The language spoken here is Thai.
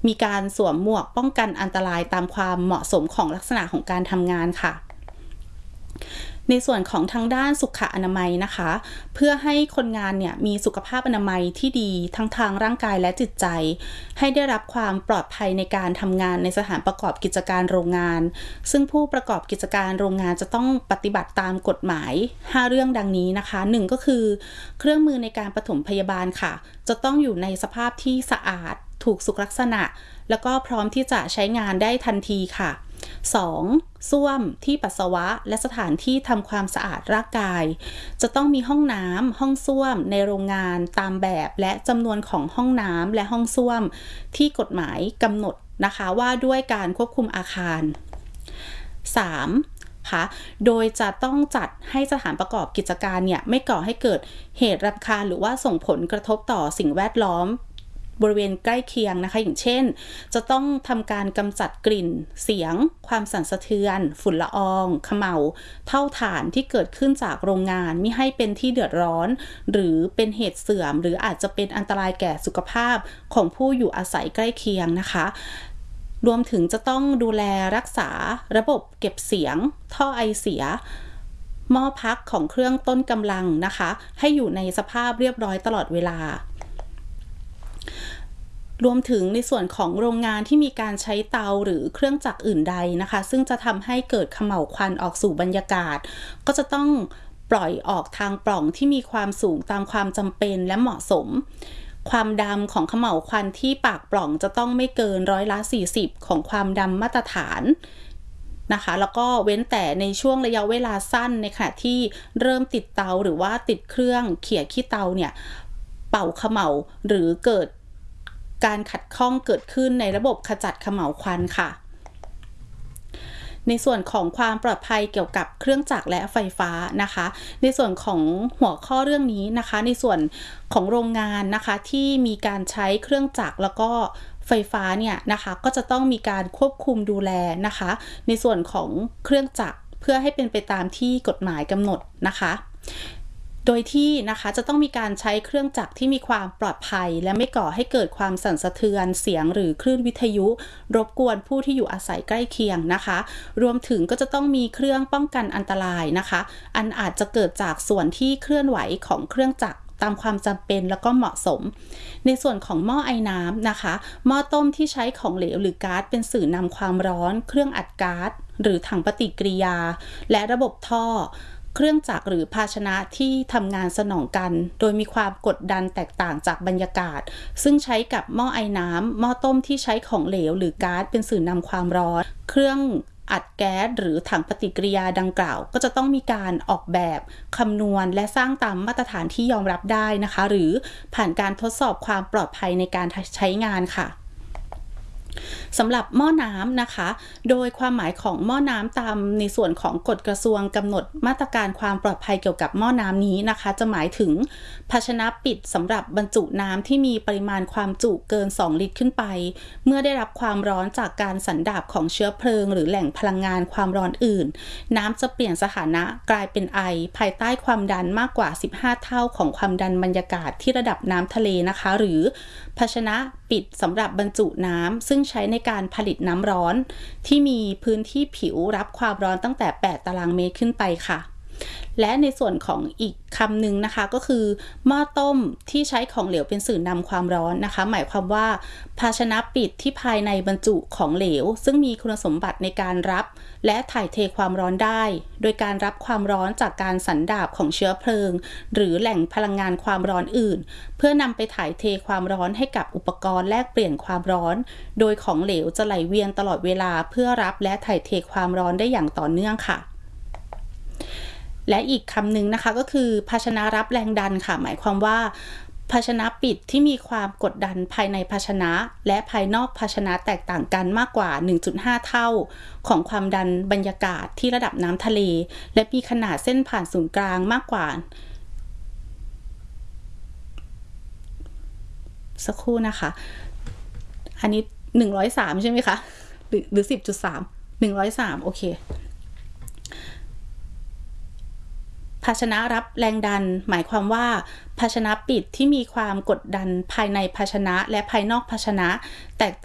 มีการสวมหมวกป้องกันอันตรายตามความเหมาะสมของลักษณะของการทำงานค่ะในส่วนของทางด้านสุขอนามัยนะคะเพื่อให้คนงานเนี่ยมีสุขภาพอนามัยที่ดีทั้งทางร่างกายและจิตใจให้ได้รับความปลอดภัยในการทำงานในสถานประกอบกิจการโรงงานซึ่งผู้ประกอบกิจการโรงงานจะต้องปฏิบัติตามกฎหมาย5เรื่องดังนี้นะคะ1ก็คือเครื่องมือในการปฐมพยาบาลค่ะจะต้องอยู่ในสภาพที่สะอาดถูกสุขลักษณะแล้วก็พร้อมที่จะใช้งานได้ทันทีค่ะ2ส้วมที่ปัสสาวะและสถานที่ทำความสะอาดร่างกายจะต้องมีห้องน้ำห้องส้วมในโรงงานตามแบบและจำนวนของห้องน้ำและห้องส้วมที่กฎหมายกำหนดนะคะว่าด้วยการควบคุมอาคาร3ค่ะโดยจะต้องจัดให้สถานประกอบกิจการเนี่ยไม่ก่อให้เกิดเหตุรำคาญหรือว่าส่งผลกระทบต่อสิ่งแวดล้อมบริเวณใกล้เคียงนะคะอย่างเช่นจะต้องทำการกำจัดกลิ่นเสียงความสั่นสะเทือนฝุ่นละอองเขม่าเท่าฐานที่เกิดขึ้นจากโรงงานมิให้เป็นที่เดือดร้อนหรือเป็นเหตุเสื่อมหรืออาจจะเป็นอันตรายแก่สุขภาพของผู้อยู่อาศัยใกล้เคียงนะคะรวมถึงจะต้องดูแลรักษาระบบเก็บเสียงท่อไอเสียหม้อพักของเครื่องต้นกำลังนะคะให้อยู่ในสภาพเรียบร้อยตลอดเวลารวมถึงในส่วนของโรงงานที่มีการใช้เตาหรือเครื่องจักรอื่นใดนะคะซึ่งจะทำให้เกิดเขม่าวควันออกสู่บรรยากาศก็จะต้องปล่อยออกทางปล่องที่มีความสูงตามความจำเป็นและเหมาะสมความดำของเขม่าวควันที่ปากปล่องจะต้องไม่เกิน40%ของความดำมาตรฐานนะคะแล้วก็เว้นแต่ในช่วงระยะเวลาสั้นในขณะที่เริ่มติดเตาหรือว่าติดเครื่องเขี่ยขี้เตาเนี่ยเป่าเขม่าหรือเกิดการขัดข้องเกิดขึ้นในระบบขจัดเขม่าวควันค่ะในส่วนของความปลอดภัยเกี่ยวกับเครื่องจักรและไฟฟ้านะคะในส่วนของหัวข้อเรื่องนี้นะคะในส่วนของโรงงานนะคะที่มีการใช้เครื่องจักรแล้วก็ไฟฟ้าเนี่ยนะคะก็จะต้องมีการควบคุมดูแลนะคะในส่วนของเครื่องจักรเพื่อให้เป็นไปตามที่กฎหมายกำหนดนะคะโดยที่นะคะจะต้องมีการใช้เครื่องจักรที่มีความปลอดภัยและไม่ก่อให้เกิดความสั่นสะเทือนเสียงหรือคลื่นวิทยุรบกวนผู้ที่อยู่อาศัยใกล้เคียงนะคะรวมถึงก็จะต้องมีเครื่องป้องกันอันตรายนะคะอันอาจจะเกิดจากส่วนที่เคลื่อนไหวของเครื่องจักรตามความจำเป็นแล้วก็เหมาะสมในส่วนของหม้อไอน้ำนะคะหม้อต้มที่ใช้ของเหลวหรือก๊าซเป็นสื่อนำความร้อนเครื่องอัดก๊าซหรือถังปฏิกิริยาและระบบท่อเครื่องจักรหรือภาชนะที่ทำงานสนองกันโดยมีความกดดันแตกต่างจากบรรยากาศซึ่งใช้กับหม้อไอน้ำหม้อต้มที่ใช้ของเหลวหรือก๊าซเป็นสื่อนำความร้อนเครื่องอัดแก๊สหรือถังปฏิกิริยาดังกล่าวก็จะต้องมีการออกแบบคำนวณและสร้างตามมาตรฐานที่ยอมรับได้นะคะหรือผ่านการทดสอบความปลอดภัยในการใช้งานค่ะสำหรับหม้อน้ำนะคะโดยความหมายของหม้อน้ำตามในส่วนของกฎกระทรวงกำหนดมาตรการความปลอดภัยเกี่ยวกับหม้อน้ำนี้นะคะจะหมายถึงภาชนะปิดสำหรับบรรจุน้ำที่มีปริมาณความจุเกิน2 ลิตรขึ้นไปเมื่อได้รับความร้อนจากการสันดาปของเชื้อเพลิงหรือแหล่งพลังงานความร้อนอื่นน้ำจะเปลี่ยนสถานะกลายเป็นไอภายใต้ความดันมากกว่า15 เท่าของความดันบรรยากาศที่ระดับน้ำทะเลนะคะหรือภาชนะปิดสำหรับบรรจุน้ำซึ่งใช้ในการผลิตน้ำร้อนที่มีพื้นที่ผิวรับความร้อนตั้งแต่8 ตารางเมตรขึ้นไปค่ะและในส่วนของอีกคำหนึ่งนะคะก็คือหม้อต้มที่ใช้ของเหลวเป็นสื่อนำความร้อนนะคะหมายความว่าภาชนะปิดที่ภายในบรรจุของเหลวซึ่งมีคุณสมบัติในการรับและถ่ายเทความร้อนได้โดยการรับความร้อนจากการสันดาปของเชื้อเพลิงหรือแหล่งพลังงานความร้อนอื่นเพื่อนำไปถ่ายเทความร้อนให้กับอุปกรณ์แลกเปลี่ยนความร้อนโดยของเหลวจะไหลเวียนตลอดเวลาเพื่อรับและถ่ายเทความร้อนได้อย่างต่อเนื่องค่ะและอีกคำหนึ่งนะคะก็คือภาชนะรับแรงดันค่ะหมายความว่าภาชนะปิดที่มีความกดดันภายในภาชนะและภายนอกภาชนะแตกต่างกันมากกว่า 1.5 เท่าของความดันบรรยากาศที่ระดับน้ำทะเลและมีขนาดเส้นผ่านศูนย์กลางมากกว่าสักครู่นะคะอันนี้103ใช่ไหมคะหรือ 10.3 103โอเคภาชนะรับแรงดันหมายความว่าภาชนะปิดที่มีความกดดันภายในภาชนะและภายนอกภาชนะแตก